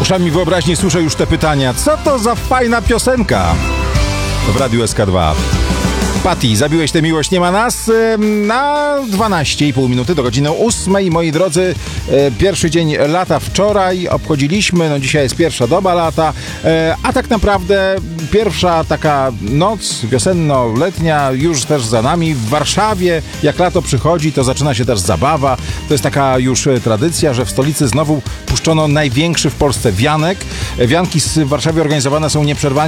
uszami wyobraźni słyszę już te pytania. Co to za fajna piosenka? W Radiu SK2. Patty, zabiłeś tę miłość, nie ma nas na 12,5 minuty do godziny 8. Moi drodzy, pierwszy dzień lata wczoraj obchodziliśmy, no dzisiaj jest pierwsza doba lata, a tak naprawdę pierwsza taka noc wiosenno-letnia już też za nami. W Warszawie, jak lato przychodzi, to zaczyna się też zabawa. To jest taka już tradycja, że w stolicy znowu puszczono największy w Polsce wianek. Wianki w Warszawie organizowane są nieprzerwanie